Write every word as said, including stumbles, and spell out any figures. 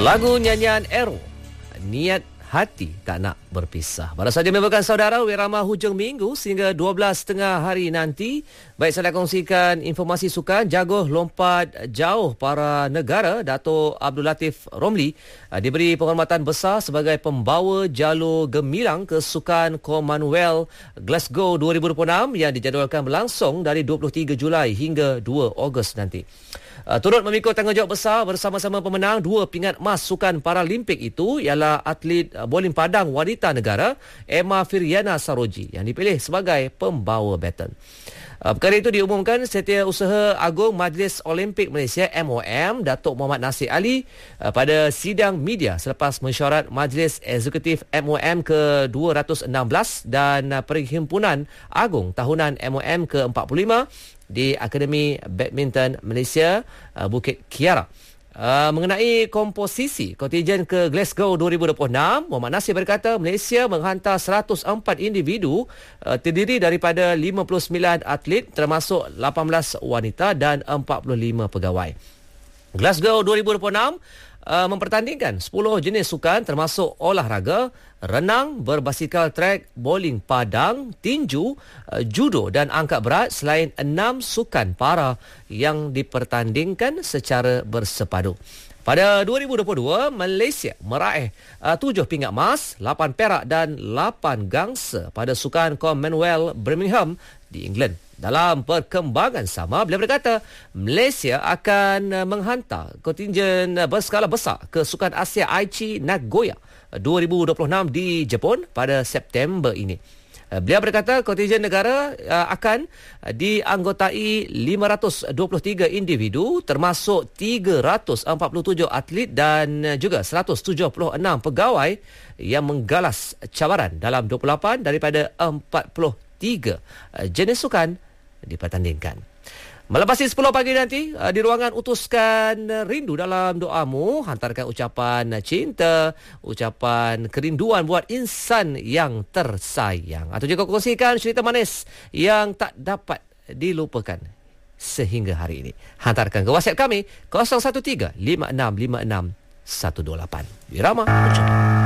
Lagu nyanyian Ero, Niat Hati Tak Nak Berpisah. Baru saja merupakan saudara Wirama hujung minggu sehingga dua belas tiga puluh hari nanti. Baik, saya nak kongsikan informasi sukan jaguh lompat jauh para negara Dato' Abdul Latif Romli diberi penghormatan besar sebagai pembawa jalur gemilang ke Sukan Commonwealth Glasgow dua ribu dua puluh enam yang dijadualkan berlangsung dari dua puluh tiga Julai hingga dua Ogos nanti. Uh, turut memikul tanggungjawab besar bersama-sama pemenang dua pingat emas Sukan Paralimpik itu ialah atlet uh, bowling padang wanita negara Emma Firyana Saroji yang dipilih sebagai pembawa baton. Uh, perkara itu diumumkan Setiausaha Agung Majlis Olimpik Malaysia M O M Datuk Muhammad Nasir Ali uh, pada sidang media selepas mesyuarat Majlis Eksekutif M O M ke dua ratus enam belas dan uh, Perhimpunan Agung Tahunan M O M ke empat puluh lima di Akademi Badminton Malaysia uh, Bukit Kiara. Uh, mengenai komposisi kontijen ke Glasgow dua ribu dua puluh enam, Muhammad Nasir berkata Malaysia menghantar seratus empat individu uh, terdiri daripada lima puluh sembilan atlet termasuk lapan belas wanita dan empat puluh lima pegawai. Glasgow dua ribu dua puluh enam uh, mempertandingkan sepuluh jenis sukan termasuk olahraga, renang, berbasikal trek, bowling padang, tinju, uh, judo dan angkat berat selain enam sukan para yang dipertandingkan secara bersepadu. Pada dua ribu dua puluh dua, Malaysia meraih uh, tujuh pingat emas, lapan perak dan lapan gangsa pada Sukan Commonwealth Birmingham di England. Dalam perkembangan sama, beliau berkata Malaysia akan uh, menghantar kontijen uh, berskala besar ke Sukan Asia Aichi Nagoya dua ribu dua puluh enam di Jepun pada September ini. Beliau berkata kontijen negara uh, akan dianggotai lima ratus dua puluh tiga individu termasuk tiga ratus empat puluh tujuh atlet dan juga seratus tujuh puluh enam pegawai yang menggalas cabaran dalam dua puluh lapan daripada empat puluh tiga uh, jenis sukan dipertandingkan. Melepasi sepuluh pagi nanti, di ruangan utuskan rindu dalam doamu, hantarkan ucapan cinta, ucapan kerinduan buat insan yang tersayang. Atau juga kongsikan cerita manis yang tak dapat dilupakan sehingga hari ini. Hantarkan ke WhatsApp kami kosong satu tiga lima enam lima enam satu dua lapan. Wirama, berjumpa.